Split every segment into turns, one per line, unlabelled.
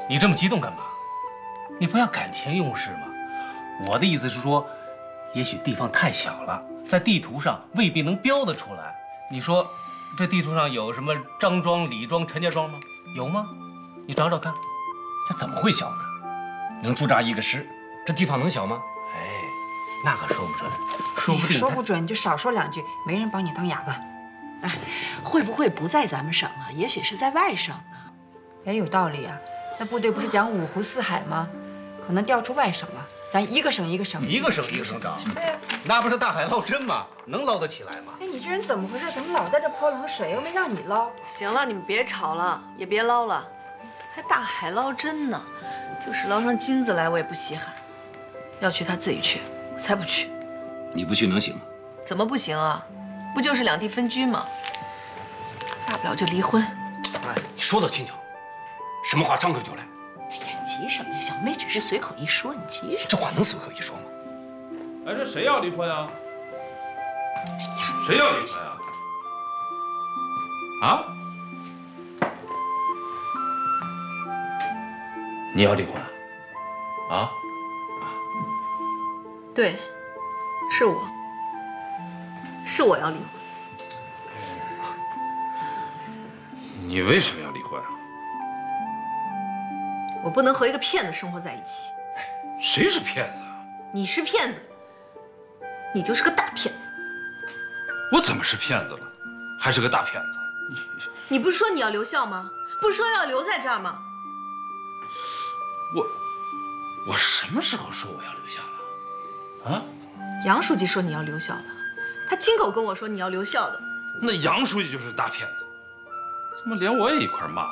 你这么激动干嘛？你不要感情用事吗？我的意思是说，也许地方太小了，在地图上未必能标得出来。你说，这地图上有什么张庄、李庄、陈家庄吗？有吗？你找找看。
这怎么会小呢？能驻扎一个师，这地方能小吗？
哎，那可说不准，说不定
说不准你就少说两句，没人把你当哑巴。
哎，会不会不在咱们省啊？也许是在外省呢。
也有道理啊，那部队不是讲五湖四海吗？可能调出外省了，咱一个省一个省，
一个省一个省找。
对呀，
那不是大海捞针吗？能捞得起来吗？
哎，你这人怎么回事？怎么老在这泼冷水？又没让你捞。
行了，你们别吵了，也别捞了，还大海捞针呢。就是捞上金子来，我也不稀罕。要去他自己去，我才不去。
你不去能行吗？
怎么不行啊？不就是两地分居吗？大不了就离婚。
哎，你说的轻巧，什么话张口就来。
哎呀，你急什么呀？小妹只是随口一说，你急什么？
这话能随口一说吗？
哎，这谁要离婚啊？
哎呀，
谁要离婚啊？啊？
你要离婚啊？
对，是我要离婚。
你为什么要离婚啊？
我不能和一个骗子生活在一起。
谁是骗子啊？
你是骗子，你就是个大骗子。
我怎么是骗子了？还是个大骗子？
你不是说你要留校吗？不是说要留在这儿吗？
我什么时候说我要留下了？啊？
杨书记说你要留校的，他亲口跟我说你要留校的。
那杨书记就是大骗子，怎么连我也一块骂了？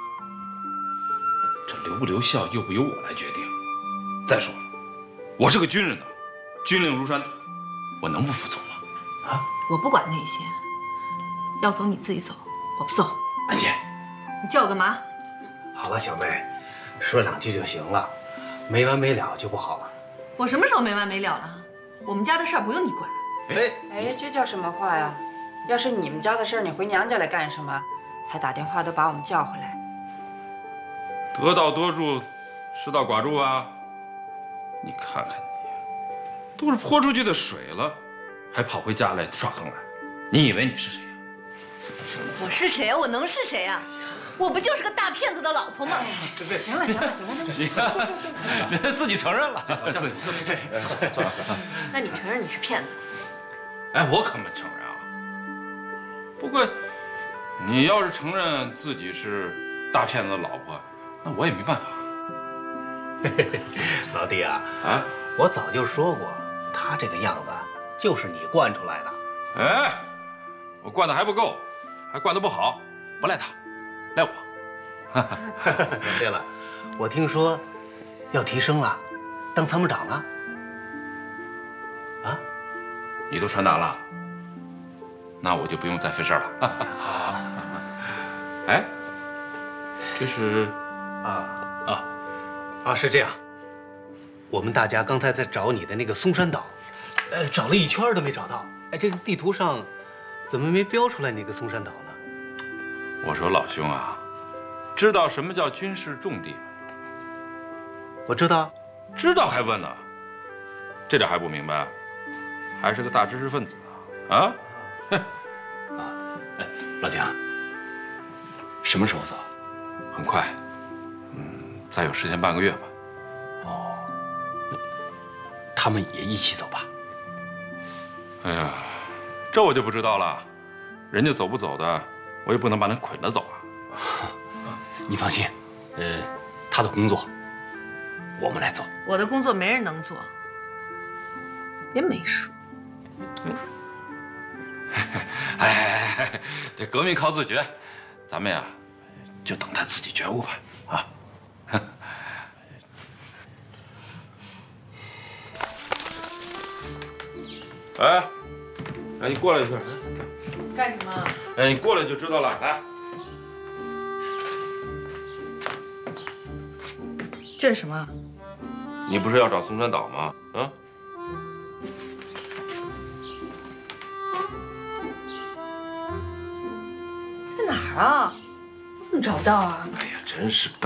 这留不留校又不由我来决定。再说了，我是个军人呢，军令如山，我能不服从吗？啊？
我不管那些，要走你自己走，我不走。
安姐，
你叫我干嘛？
好了，小妹，说两句就行了，没完没了就不好了。
我什么时候没完没了了？我们家的事儿不用你管。
哎，这叫什么话呀？要是你们家的事儿，你回娘家来干什么？还打电话都把我们叫回来。
得道多助，失道寡助啊！你看看你，都是泼出去的水了，还跑回家来耍横来，你以为你是谁呀？
我是谁啊？我能是谁啊？我不就是个大骗子的老婆吗？
行了，
你看，自己承认了，自己。
那你承认你是骗子？
哎，我可没承认啊。不过，你要是承认自己是大骗子的老婆，那我也没办法。
老弟啊，
啊，
我早就说过，他这个样子就是你惯出来的。
哎，我惯的还不够，还惯得不好，不赖他，赖我。
对了，我听说要提升了，当参谋长了。啊？
你都传达了，那我就不用再费事儿了。哎，这是
是这样。我们大家刚才在找你的那个松山岛，找了一圈都没找到。哎，这个地图上怎么没标出来那个松山岛呢？
我说老兄啊，知道什么叫军事重地吗？
我知道，
知道还问呢？这点还不明白？还是个大知识分子啊？
老姜，什么时候走？
很快，再有10天半个月吧。
他们也一起走吧？
哎呀，这我就不知道了。人家走不走的，我也不能把人捆着走啊。
你放心，他的工作我们来做。
我的工作没人能做，别没数。
哎，这革命靠自觉，咱们呀，就等他自己觉悟吧。啊。哎，你过来一下。
干什么？
哎，你过来就知道了。来，
这是什么？
你不是要找松山岛吗？啊？
在哪儿啊？我怎么找不到啊？
哎呀，真是笨。